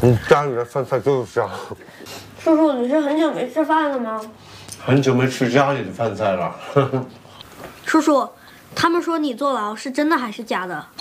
家里的饭菜就是香。 叔叔，你是很久没吃饭了吗？ 很久没吃家里的饭菜了。 叔叔，他们说你坐牢是真的还是假的？